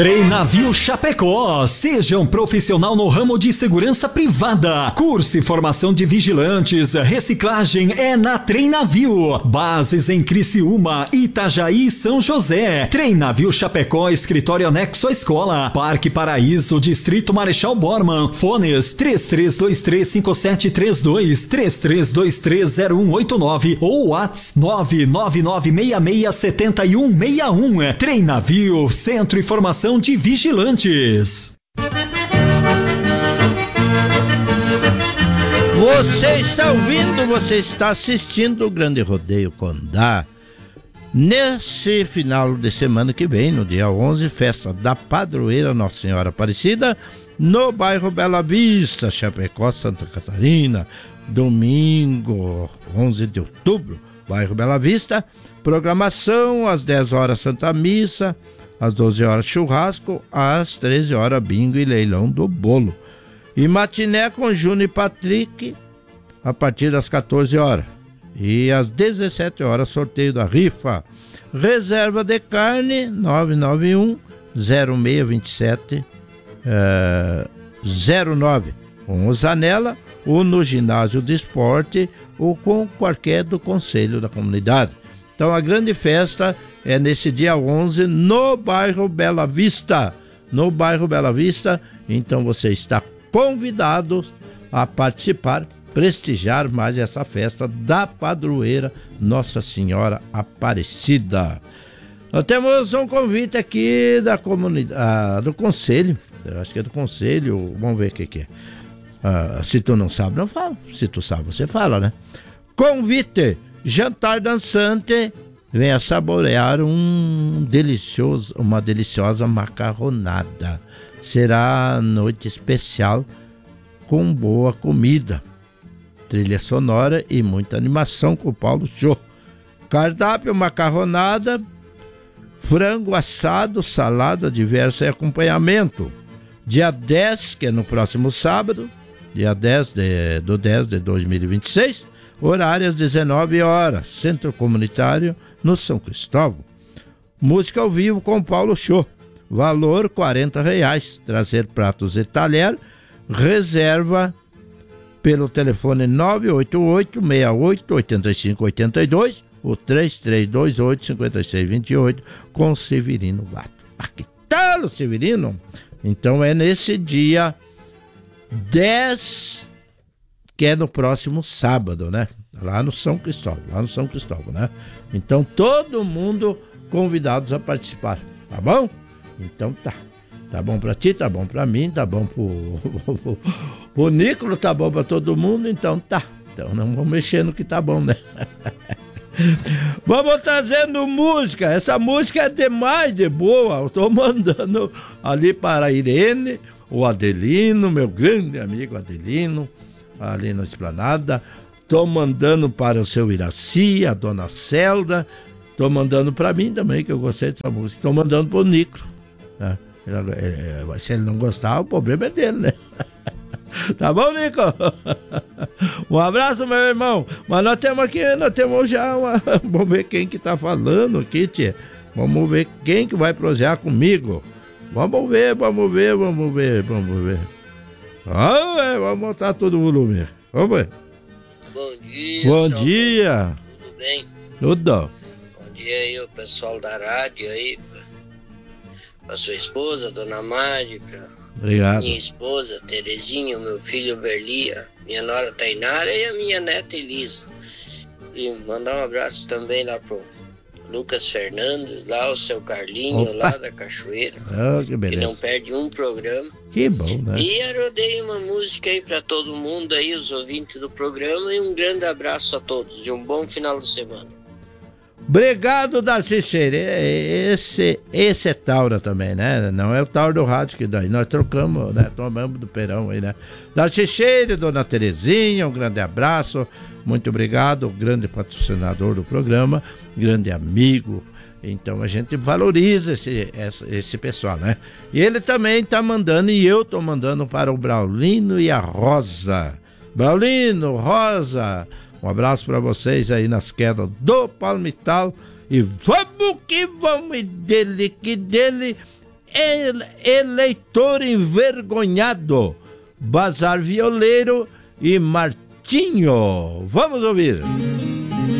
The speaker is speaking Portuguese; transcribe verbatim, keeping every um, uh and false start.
Treinavio Chapecó, seja um profissional no ramo de segurança privada. Curso e formação de vigilantes, reciclagem é na Treinavio. Bases em Criciúma, Itajaí e São José. Treinavio Chapecó, escritório anexo à escola. Parque Paraíso, Distrito Marechal Bormann. Fones três três dois três cinco sete três dois, três três dois três zero um oito nove ou WhatsApp nove nove nove seis seis sete um seis um. Treinavio, Centro e Formação de Vigilantes. Você está ouvindo, você está assistindo o Grande Rodeio Condá. Nesse final de semana que vem, no dia onze, festa da Padroeira Nossa Senhora Aparecida, no bairro Bela Vista, Chapecó, Santa Catarina. Domingo, onze de outubro, bairro Bela Vista. Programação, às dez horas Santa Missa, às doze horas churrasco, às treze horas bingo e leilão do bolo. E matiné com Júnior e Patrick a partir das quatorze horas. E às dezessete horas sorteio da rifa. Reserva de carne nove nove um zero seis dois sete zero nove. Com o Zanella ou no ginásio de esporte ou com qualquer do conselho da comunidade. Então a grande festa é nesse dia onze no bairro Bela Vista. No bairro Bela Vista, então você está convidado a participar, prestigiar mais essa festa da Padroeira Nossa Senhora Aparecida. Nós temos um convite aqui da comunidade, do conselho, eu acho que é do conselho, vamos ver o que, que é. Ah, se tu não sabe, não fala. Se tu sabe, você fala, né? Convite, jantar dançante, venha saborear um delicioso, uma deliciosa macarronada. Será noite especial com boa comida, trilha sonora e muita animação com o Paulo Show. Cardápio, macarronada, frango assado, salada diversa e acompanhamento. Dia dez, que é no próximo sábado, dia dez de, do dez de dois mil e vinte e seis, horário às dezenove horas, Centro Comunitário no São Cristóvão. Música ao vivo com Paulo Show, valor quarenta reais, trazer pratos e talher, reserva pelo telefone nove oito oito, seis oito, oito cinco oito dois ou três três dois oito, cinco seis dois oito com Severino Gato. Ah, que tal, Severino? Então é nesse dia dez, que é no próximo sábado, né? Lá no São Cristóvão, lá no São Cristóvão, né? Então todo mundo convidados a participar, tá bom? Então tá. Tá bom pra ti, tá bom pra mim, tá bom pro o Nicolas, tá bom pra todo mundo, então tá. Então não vamos mexer no que tá bom, né? Vamos trazendo música. Essa música é demais de boa. Eu tô mandando ali para a Irene, o Adelino, meu grande amigo Adelino, ali na Esplanada. Tô mandando para o seu Iraci, a dona Celda. Tô mandando para mim também, que eu gostei dessa música. Tô mandando pro Nico, né? Se ele não gostar, o problema é dele, né? Tá bom, Nico? Um abraço, meu irmão. Mas nós temos aqui, nós temos já uma... Vamos ver quem que tá falando aqui, tia. Vamos ver quem que vai prosear comigo. Vamos ver, vamos ver, vamos ver, vamos ver. Ah, vamos botar todo o volume. Vamos ver. Bom dia. Bom dia. Tudo bem? Tudo. Bom dia aí, o pessoal da rádio aí. Pra sua esposa, dona Mari, pra Obrigado. minha esposa, Terezinha, meu filho Berlia, minha nora Tainara e a minha neta Elisa. E mandar um abraço também lá pro Lucas Fernandes, lá o seu Carlinho, Opa. lá da Cachoeira, Oh, que beleza. que não perde um programa. Que bom, né? E eu rodei uma música aí pra todo mundo aí, os ouvintes do programa, e um grande abraço a todos, de um bom final de semana. Obrigado, Darcy Cheire. Esse, esse é Taura também, né? Não é o Tauro do rádio que daí nós trocamos, né? Tomamos do Perão aí, né? Darcy Cheire, dona Terezinha, um grande abraço. Muito obrigado, grande patrocinador do programa, grande amigo. Então a gente valoriza esse, esse, esse pessoal, né? E ele também tá mandando, e eu tô mandando para o Braulino e a Rosa. Braulino, Rosa, um abraço para vocês aí nas quedas do Palmital. E vamos que vamos, e dele que dele El Eleitor Envergonhado, Bazar Violeiro e Martinho. Vamos ouvir.